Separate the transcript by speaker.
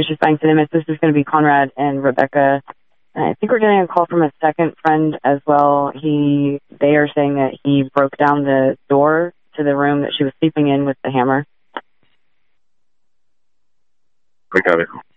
Speaker 1: responding to them. This is going to be Conrad and Rebecca. And I think we're getting a call from a second friend as well. They are saying that he broke down the door to the room that she was sleeping in with the hammer.
Speaker 2: I got it.